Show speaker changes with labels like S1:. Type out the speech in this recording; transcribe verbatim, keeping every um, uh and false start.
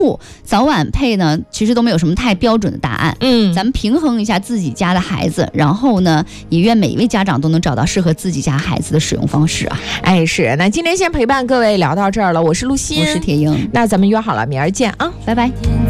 S1: 物，早晚配呢其实都没有什么太标准的答案。
S2: 嗯，
S1: 咱们平衡一下自己家的孩子，然后呢也愿每一位家长都能找到适合自己家孩子的使用方式啊。
S2: 哎，是，那今天先陪伴各位聊到这儿了，我是陆欣，
S1: 我是铁英，
S2: 那咱们约好了明儿见啊，
S1: 拜拜。